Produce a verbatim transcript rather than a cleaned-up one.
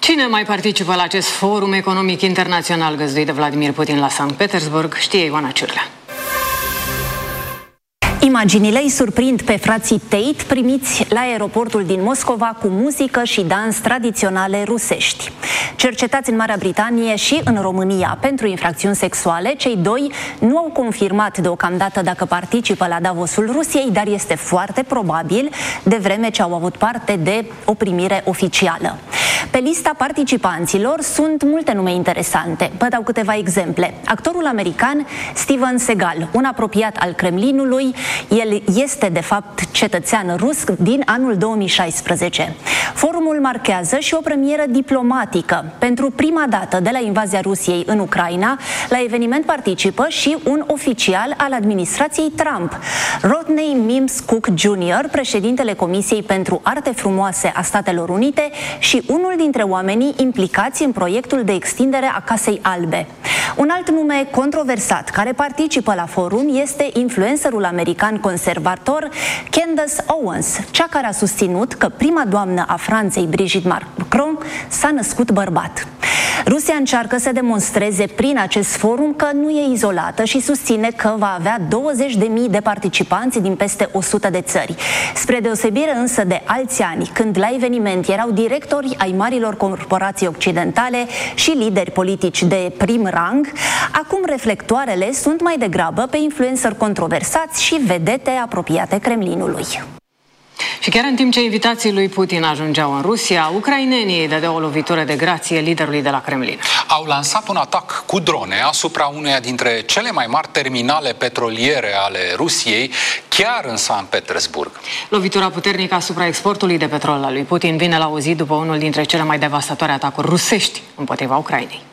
Cine mai participă la acest forum economic internațional găzduit de Vladimir Putin la Sankt Petersburg? Știe Ioana Ciurlea. Imaginile îi surprind pe frații Tate, primiți la aeroportul din Moscova cu muzică și dans tradiționale rusești. Cercetați în Marea Britanie și în România pentru infracțiuni sexuale, cei doi nu au confirmat deocamdată dacă participă la Davosul Rusiei, dar este foarte probabil, de vreme ce au avut parte de o primire oficială. Pe lista participanților sunt multe nume interesante. Vă dau câteva exemple. Actorul american Steven Seagal, un apropiat al Kremlinului, el este de fapt cetățean rus din anul două mii șaisprezece. Forumul marchează și o premieră diplomatică. Pentru prima dată de la invazia Rusiei în Ucraina, la eveniment participă și un oficial al administrației Trump, Rodney Mims Cook junior, președintele Comisiei pentru Arte Frumoase a Statelor Unite și unul dintre oamenii implicați în proiectul de extindere a Casei Albe. Un alt nume controversat care participă la forum este influencerul american conservator Candace Owens, cea care a susținut că prima doamnă a Franței, Brigitte Macron, s-a născut bărbat. Rusia încearcă să demonstreze prin acest forum că nu e izolată și susține că va avea douăzeci de mii de participanți din peste o sută de țări. Spre deosebire însă de alți ani, când la eveniment erau directori ai marilor corporații occidentale și lideri politici de prim rang, acum reflectoarele sunt mai degrabă pe influenceri controversați și vedete apropiate Kremlinului. Și chiar în timp ce invitații lui Putin ajungeau în Rusia, ucrainenii dădeau o lovitură de grație liderului de la Kremlin. Au lansat un atac cu drone asupra uneia dintre cele mai mari terminale petroliere ale Rusiei, chiar în Sankt Petersburg. Lovitura puternică asupra exportului de petrol al lui Putin vine la o zi după unul dintre cele mai devastatoare atacuri rusești împotriva Ucrainei.